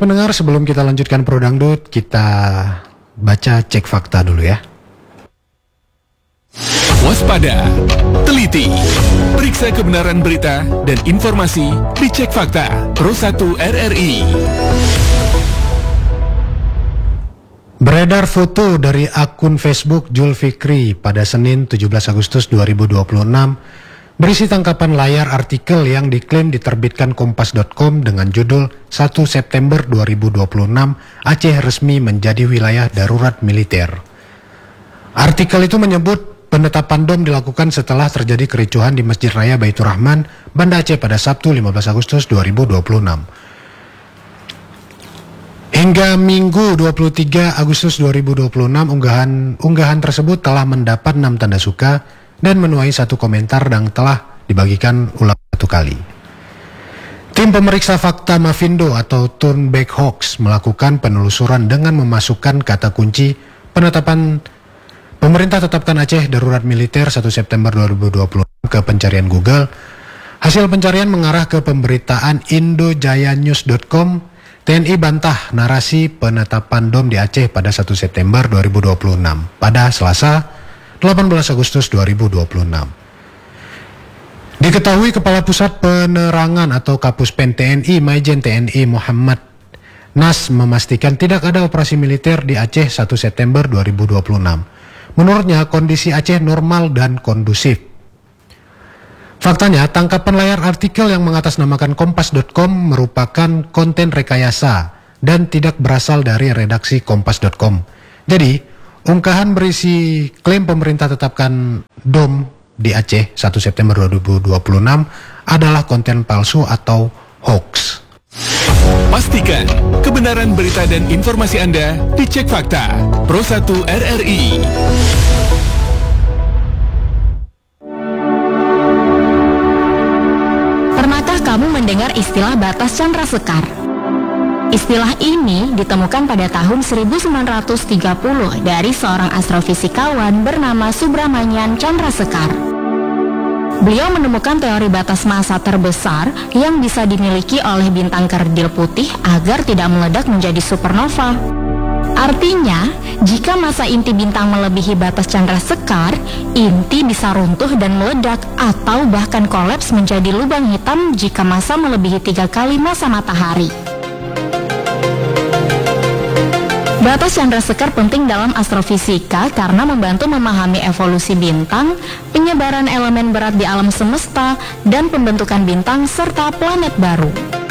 Baik pendengar, sebelum kita lanjutkan Pro Dangdut, kita baca cek fakta dulu ya. Waspada, teliti, periksa kebenaran berita dan informasi di Cek Fakta Pro 1 RRI. Beredar foto dari akun Facebook Jul Fikri pada Senin 17 Agustus 2026 berisi tangkapan layar artikel yang diklaim diterbitkan Kompas.com dengan judul 1 September 2026 Aceh resmi menjadi wilayah darurat militer. Artikel itu menyebut penetapan DOM dilakukan setelah terjadi kericuhan di Masjid Raya Baitur Rahman, Banda Aceh pada Sabtu 15 Agustus 2026. Hingga Minggu 23 Agustus 2026, unggahan tersebut telah mendapat 6 tanda suka dan menuai 1 komentar dan telah dibagikan ulang 1 kali. Tim pemeriksa fakta Mafindo atau Turn Back Hoax melakukan penelusuran dengan memasukkan kata kunci penetapan pemerintah tetapkan Aceh darurat militer 1 September 2026 ke pencarian Google. Hasil pencarian mengarah ke pemberitaan indojayanews.com. TNI bantah narasi penetapan DOM di Aceh pada 1 September 2026 pada Selasa 18 Agustus 2026. Diketahui Kepala Pusat Penerangan atau Kapuspen TNI Maijen TNI Muhammad Nas memastikan tidak ada operasi militer di Aceh 1 September 2026. Menurutnya kondisi Aceh normal dan kondusif. Faktanya, tangkapan layar artikel yang mengatasnamakan Kompas.com merupakan konten rekayasa dan tidak berasal dari redaksi Kompas.com. Jadi, unggahan berisi klaim pemerintah tetapkan DOM di Aceh 1 September 2026 adalah konten palsu atau hoax. Pastikan kebenaran berita dan informasi Anda di Cek Fakta Pro 1 RRI. Pernahkah kamu mendengar istilah batas Chandrasekhar? Istilah ini ditemukan pada tahun 1930 dari seorang astrofisikawan bernama Subramanyan Chandrasekhar. Beliau menemukan teori batas massa terbesar yang bisa dimiliki oleh bintang kerdil putih agar tidak meledak menjadi supernova. Artinya, jika massa inti bintang melebihi batas Chandrasekhar, inti bisa runtuh dan meledak atau bahkan kolaps menjadi lubang hitam jika massa melebihi 3 kali massa matahari. Batas Chandrasekhar penting dalam astrofisika karena membantu memahami evolusi bintang, penyebaran elemen berat di alam semesta, dan pembentukan bintang serta planet baru.